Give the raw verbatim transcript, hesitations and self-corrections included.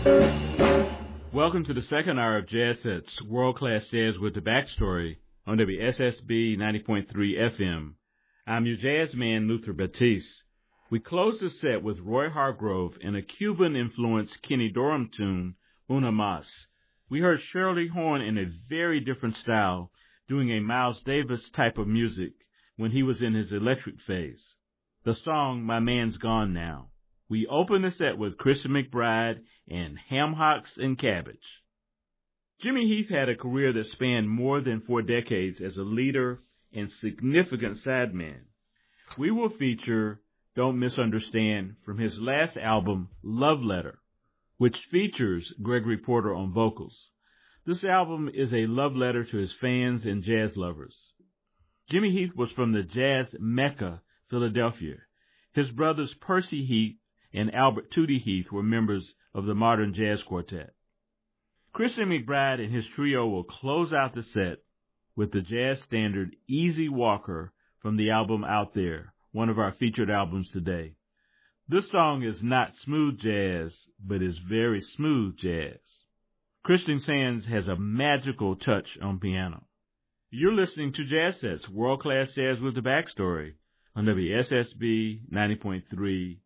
Welcome to the second hour of Jazz Sets, world-class jazz with the backstory on W S S B ninety point three F M. I'm your jazz man, Luther Batiste. We close the set with Roy Hargrove in a Cuban-influenced Kenny Dorham tune, Una Mas. We heard Shirley Horn in a very different style, doing a Miles Davis type of music when he was in his electric phase. The song, My Man's Gone Now. We open the set with Christian McBride and Ham Hocks and Cabbage. Jimmy Heath had a career that spanned more than four decades as a leader and significant sideman. We will feature Don't Misunderstand from his last album, Love Letter, which features Gregory Porter on vocals. This album is a love letter to his fans and jazz lovers. Jimmy Heath was from the jazz Mecca, Philadelphia. His brothers Percy Heath and Albert Tootie Heath were members of the Modern Jazz Quartet. Christian McBride and his trio will close out the set with the jazz standard Easy Walker from the album Out There, one of our featured albums today. This song is not smooth jazz, but is very smooth jazz. Christian Sands has a magical touch on piano. You're listening to Jazz Sets, world-class jazz with the backstory on W S S B ninety point three